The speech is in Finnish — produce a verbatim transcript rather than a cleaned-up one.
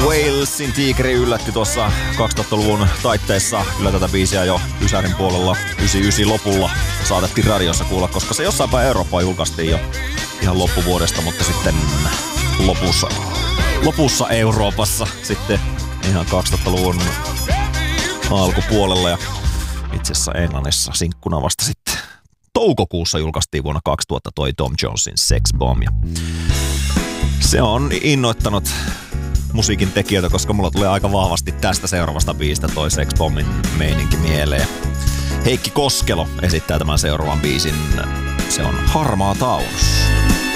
Walesin Tiikeri yllätti tuossa kaksituhattaluvun taitteessa. Kyllä tätä biisiä jo Ysärin puolella yhdeksänkymmentäyhdeksän lopulla saatettiin radiossa kuulla, koska se jossain päin Eurooppaa julkaistiin jo ihan loppuvuodesta, mutta sitten lopussa, lopussa Euroopassa sitten ihan kaksituhattaluvun alkupuolella ja itse asiassa Englannissa sinkkuna vasta sitten toukokuussa julkaistiin vuonna kaksituhatta toi Tom Jonesin Sex Bomb. Ja se on innoittanut musiikin tekijöitä, koska mulla tulee aika vahvasti tästä seuraavasta biisistä toi Sex Bombin meininki mieleen. Heikki Koskelo esittää tämän seuraavan biisin. Se on Harmaa taunus.